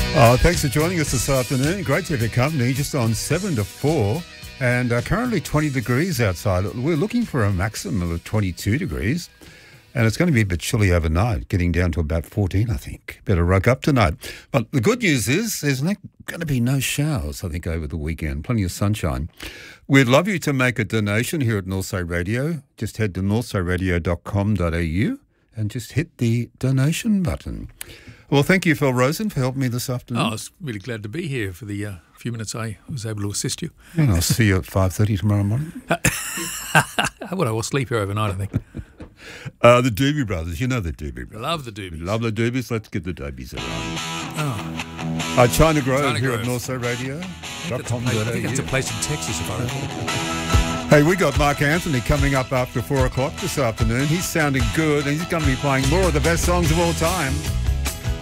Thanks for joining us this afternoon. Great to have your company, just on 7 to 4 and currently 20 degrees outside. We're looking for a maximum of 22 degrees and it's going to be a bit chilly overnight, getting down to about 14, I think. Better rug up tonight. But the good news is there's going to be no showers, I think, over the weekend. Plenty of sunshine. We'd love you to make a donation here at Northside Radio. Just head to northsideradio.com.au and just hit the donation button. Well, thank you, Phil Rosen, for helping me this afternoon. I was really glad to be here for the few minutes I was able to assist you. And I'll see you at 5:30 tomorrow morning. Well, I will sleep here overnight, I think. The Doobie Brothers. You know the Doobie Brothers. Love the Doobies. Love the Doobies. Let's get the Doobies around. China Grove here at Northside Radio. I think it's a place in Texas, if I recall. Hey, we got Mark Anthony coming up after 4 o'clock this afternoon. He's sounding good and he's going to be playing more of the best songs of all time.